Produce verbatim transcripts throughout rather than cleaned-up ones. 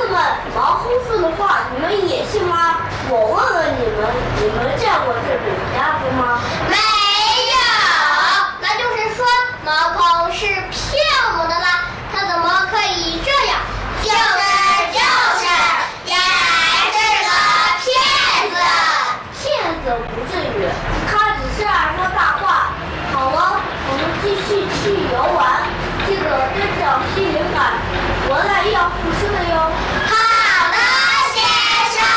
子们，毛公说的话你们也信吗？我问问你们，你们见过这种鸭子吗？ 没有，那就是说毛公是骗我们的啦。他怎么可以这样？就是就是，原来是个骗子。 骗子不至于，他只是爱说大话。好了，我们继续去游玩，记得跟着心灵感，回来要复试的哟。 好的，先生。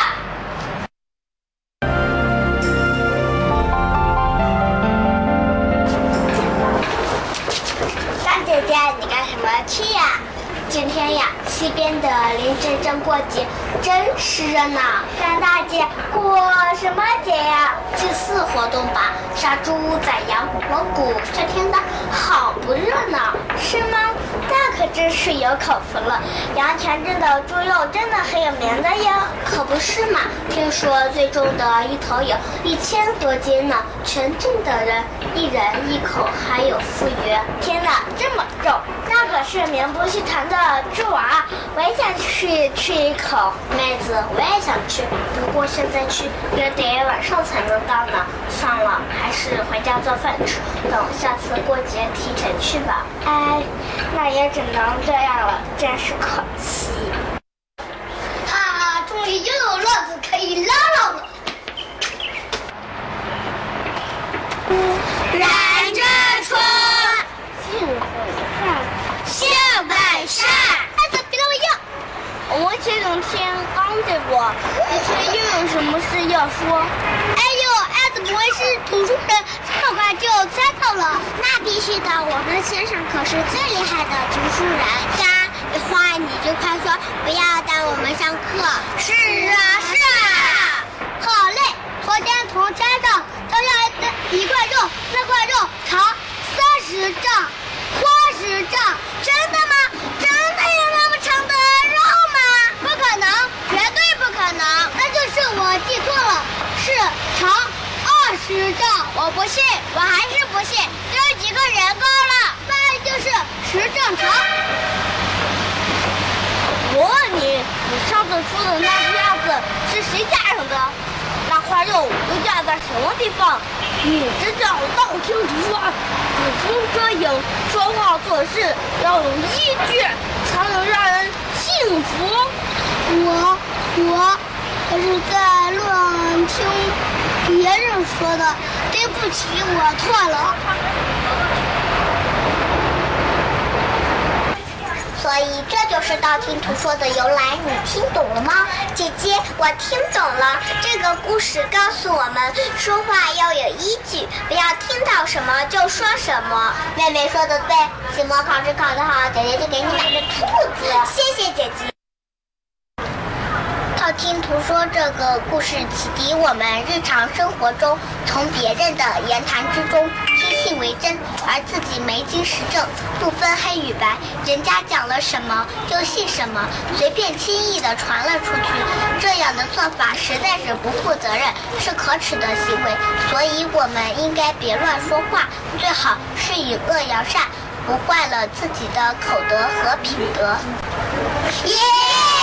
干姐姐，你干什么去呀？今天呀，西边的林真真过节，真是热闹。干大姐，过什么节呀？祭祀活动吧，杀猪宰羊，锣鼓喧天的，好不热闹，是吗？那可真是有口福了。阳泉镇的猪肉真的很有名的呀，可不是嘛？听说最重的一头有一千多斤呢，全镇的人一人一口，还有富余。天哪，这么重！那可是名不虚传的猪啊！我也想去吃一口。妹子，我也想吃，不过现在去也得晚上才能到呢。算了，还是回家做饭吃，等下次过节提前去吧。哎，那也只能这样了，真是可惜。哈，终于又有乐子可以唠唠了。人之初， 性本善， 性本善。孩子别我要。 我前两天刚见过，今天又有什么事要说？ 哎呦，爱子不会是读书人，这么快就猜到了？那必须的，我们先生可是最厉害的读书人。呀，一会儿你就快说不要耽误我们上课。是啊，是啊。好嘞，昨天从山上挑下来的一块肉，那块肉长三十丈，宽十丈，真的吗？真的有那么长的肉吗？不可能，绝对不可能。那就是我记错了，是长二十丈。我不信，我还是不信，只有几个人高了，那就是十丈长。 我问你，你上次说的那只鸭子是谁架上的？那块肉又架在什么地方？你这叫道听途说，捕风捉影，说话做事要有依据，才能让人信服。 我我可是在乱听别人说的，对不起，我错了。所以这就是道听途说的由来，你听懂了吗？姐姐，我听懂了。这个故事告诉我们，说话要有依据，不要听到什么就说什么。妹妹说的对，期末考试考得好，姐姐就给你买个兔子。谢谢姐姐。道听途说这个故事启迪我们日常生活中，从别人的言谈之中听信为真，而自己没经实证，不分黑与白，人家讲了什么就信什么，随便轻易的传了出去，这样的做法实在是不负责任，是可耻的行为。所以我们应该别乱说话，最好是以恶扬善，不坏了自己的口德和品德。耶、yeah!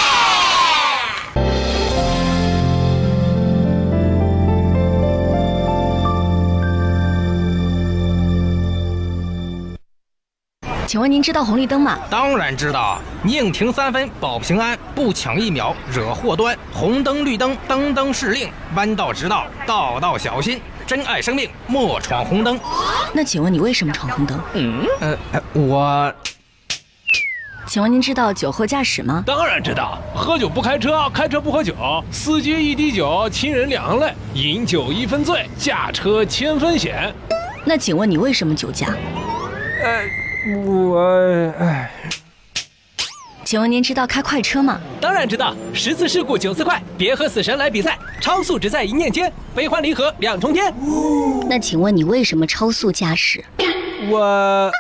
请问您知道红绿灯吗？ 当然知道，宁停三分保平安，不抢一秒惹祸端。红灯绿灯灯灯是令，弯道直道道道小心。珍爱生命，莫闯红灯。 那请问你为什么闯红灯？ 嗯，呃，我。 请问您知道酒后驾驶吗？ 当然知道，喝酒不开车，开车不喝酒，司机一滴酒，亲人两行泪，饮酒一分醉，驾车千分险。 那请问你为什么酒驾？ 呃。我哎， 请问您知道开快车吗？ 当然知道，十次事故九次快，别和死神来比赛，超速只在一念间，悲欢离合两重天。 那请问你为什么超速驾驶？ 我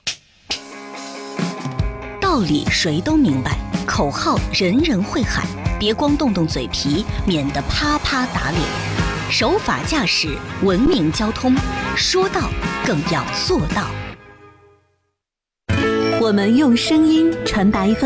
道理谁都明白，口号人人会喊，别光动动嘴皮，免得啪啪打脸。守法驾驶，文明交通，说到更要做到。我们用声音传达一份